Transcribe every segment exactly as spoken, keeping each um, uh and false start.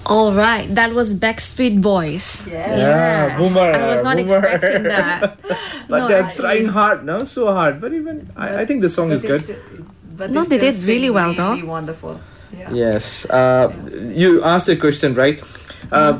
All right, that was Backstreet Boys. Yes. Yeah, Yes. boomer. I was not boomer. expecting that. But No, they're I- trying hard, no? So hard. But even, I, I think the song But is they good. still- but No, they still did really sing well, though. Really wonderful. Yeah. Yes. Uh, you asked a question, right? Uh,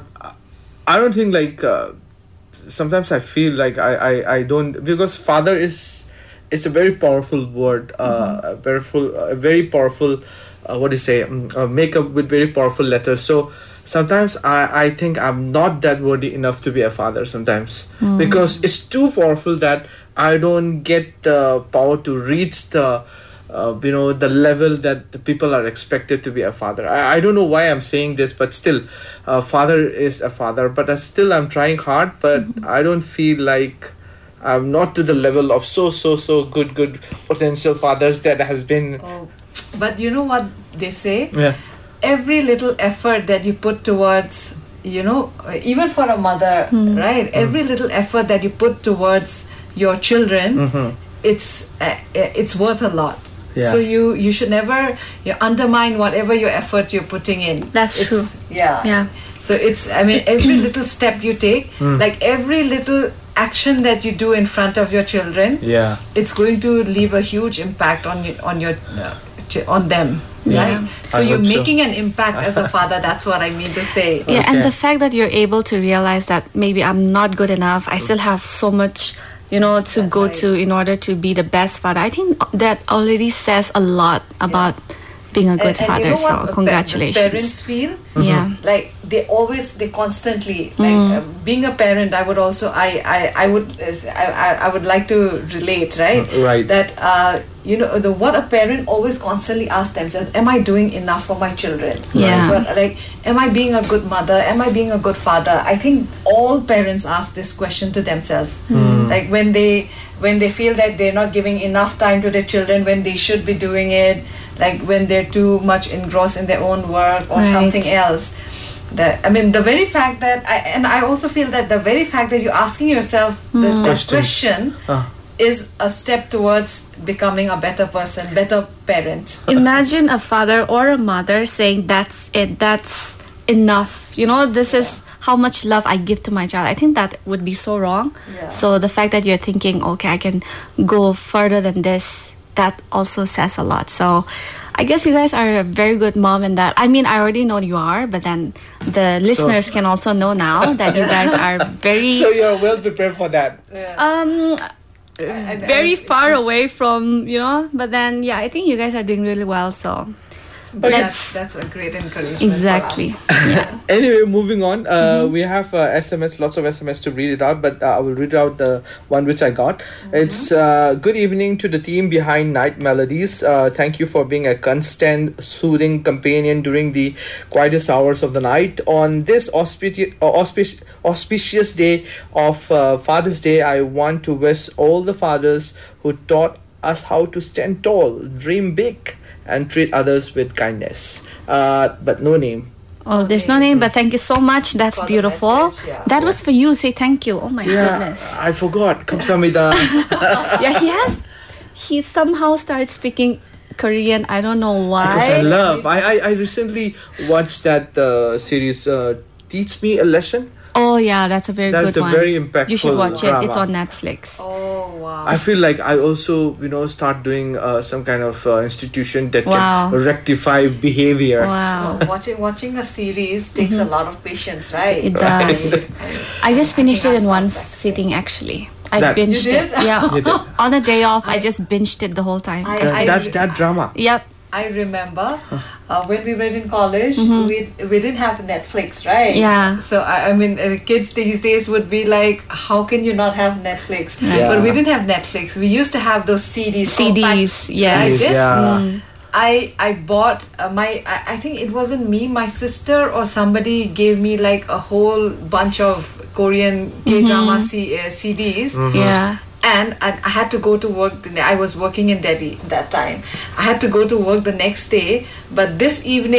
I don't think like uh, sometimes I feel like I, I, I don't, because father is it's a very powerful word, uh, a very full, a very powerful, uh, what do you say, um, uh, makeup with very powerful letters. So sometimes I, I think I'm not that worthy enough to be a father sometimes, because it's too powerful that I don't get the power to reach the uh, you know the level that the people are expected to be a father. I, I don't know why I'm saying this, but still a father is a father, but uh, still I'm trying hard, but I don't feel like I'm not to the level of so so so good good potential fathers that has been. Oh, but you know what they say? Yeah. Every little effort that you put towards, you know, uh, even for a mother, right? Every little effort that you put towards your children, it's uh, it's worth a lot. Yeah. So you you should never you undermine whatever your effort you're putting in. That's It's- true. Yeah. Yeah. So it's, I mean, every little step you take, like every little action that you do in front of your children, Yeah. it's going to leave a huge impact on you, on your uh, ch- on them, Yeah. right? So I you're hope so. making an impact as a father. That's what I mean to say. Yeah, Okay. and the fact that you're able to realize that maybe I'm not good enough, I still have so much, you know, to That's go right. to in order to be the best father. I think that already says a lot about being a good And- and father. you know what So pa- the congratulations. parents feel. Yeah. Like they always, they constantly like uh, being a parent. I would also, I, I, I would, uh, I, I, I would like to relate, right? Right. That uh, you know, the what a parent always constantly asks themselves: Am I doing enough for my children? Yeah. So, like, am I being a good mother? Am I being a good father? I think all parents ask this question to themselves. Like when they when they feel that they're not giving enough time to their children when they should be doing it, like when they're too much engrossed in their own work or Right. something else. The, I mean, the very fact that I and I also feel that the very fact that you're asking yourself the, that Questions. question Ah. is a step towards becoming a better person, better parent. Imagine a father or a mother saying, "That's it, that's enough." You know, this is how much love I give to my child. I think that would be so wrong. Yeah. So the fact that you're thinking, okay, I can go further than this, that also says a lot. So I guess you guys are a very good mom in that. I mean, I already know you are, but then the listeners can also know now that you guys are very, So you're well prepared for that. um, And- very and far it's- away from, you know, but then, yeah, I think you guys are doing really well. So But let's, that's, that's a great encouragement. exactly. For us. Yeah. Anyway, moving on. Uh, We have uh, S M S, lots of S M S to read it out, but uh, I will read out the one which I got. It's uh, good evening to the team behind Night Melodies. Uh, thank you for being a constant, soothing companion during the quietest hours of the night. On this auspicious, auspicious, auspicious day of uh, Father's Day, I want to wish all the fathers who taught us how to stand tall, dream big, and treat others with kindness. Uh, but no name. Oh, there's no name, but thank you so much. That's For the beautiful. message, yeah. That was for you. Say thank you. Oh my Yeah, goodness. I forgot. Kamsamida. Yeah, he has. He somehow started speaking Korean. I don't know why. Because I love. I, I, I recently watched that uh, series, uh, Teach Me a Lesson. Oh yeah, that's a very That's good a one. very You should impactful watch drama. it. It's on Netflix. Oh wow. I feel like I also, you know, start doing uh, some kind of uh, institution that Wow. can rectify behavior. Wow. Well, watching watching a series takes a lot of patience, right? It does. I just finished I it in think I'll one start practicing. sitting actually. I That- binged You did? it. Yeah. You did. On a day off, I, just binged it the whole time. I- That, that, that drama. Yep. I remember uh, when we were in college, we we didn't have Netflix, right? Yeah. So I, I mean, uh, kids these days would be like, "How can you not have Netflix?" Yeah. But we didn't have Netflix. We used to have those C Ds. C Ds, compact- yes. like Yes, this. yeah. I I bought uh, my I, I think it wasn't me, my sister or somebody gave me like a whole bunch of Korean K drama C, uh, C Ds. Yeah. And I, I had to go to work. the- I was working in Delhi that time. I had to go to work the next day. But this evening,